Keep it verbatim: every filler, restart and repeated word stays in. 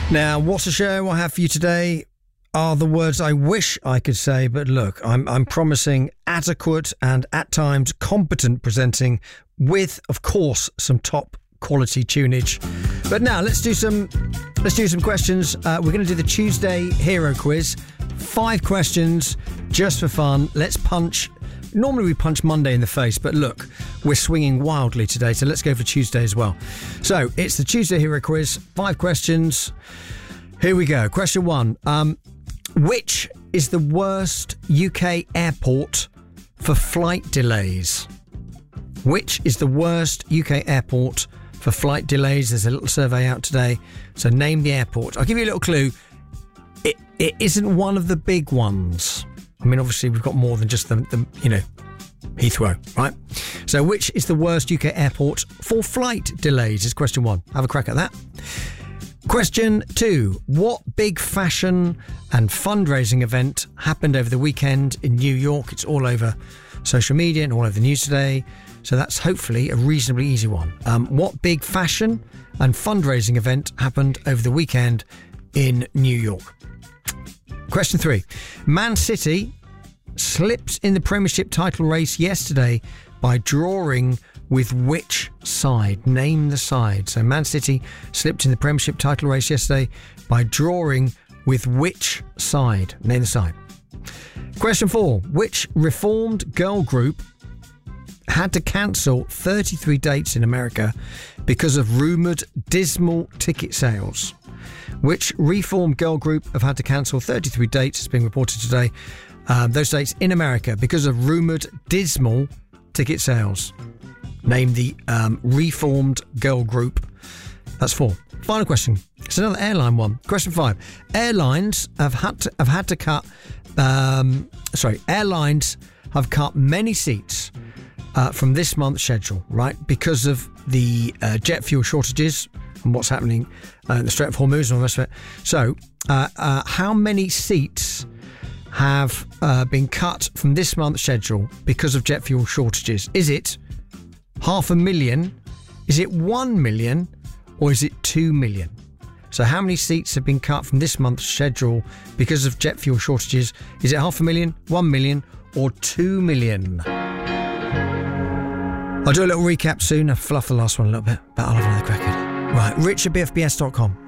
Now, what a show I have for you today are the words I wish I could say, but look, I'm I'm promising adequate and at times competent presenting with, of course, some top quality tunage. But now let's do some let's do some questions. Uh, we're going to do the Tuesday Hero Quiz. Five questions just for fun. Let's punch. Normally we punch Monday in the face, but look, we're swinging wildly today, so let's go for Tuesday as well. So it's the Tuesday Hero Quiz. Five questions. Here we go. Question one. Um, which is the worst U K airport for flight delays? Which is the worst U K airport for flight delays? There's a little survey out today. So name the airport. I'll give you a little clue. It it isn't one of the big ones. I mean, obviously, we've got more than just the, the, you know, Heathrow, right? So which is the worst U K airport for flight delays is question one. Have a crack at that. Question two. What big fashion and fundraising event happened over the weekend in New York? It's all over social media and all over the news today. So that's hopefully a reasonably easy one. Um, what big fashion and fundraising event happened over the weekend in New York? Question three. Man City slipped in the Premiership title race yesterday by drawing with which side? Name the side. So Man City slipped in the Premiership title race yesterday by drawing with which side? Name the side. Question four. Which reformed girl group had to cancel thirty-three dates in America because of rumoured dismal ticket sales? Which reformed girl group have had to cancel thirty-three dates, it's being reported today, um, those dates in America because of rumoured dismal ticket sales? Name the um, reformed girl group. That's four. Final question. It's another airline one. Question five. Airlines have had to, have had to cut, um, sorry, airlines have cut many seats uh, from this month's schedule, right? Because of the uh, jet fuel shortages and what's happening uh, in the Strait of Hormuz and all the rest of it. So, uh, uh, how many seats have uh, been cut from this month's schedule because of jet fuel shortages? Is it half a million? Is it one million? Or is it two million? So how many seats have been cut from this month's schedule because of jet fuel shortages? Is it half a million, one million, or two million? I'll do a little recap soon. I'll fluff the last one a little bit, but I'll have another crack at it. Right, rich at b f b s dot com.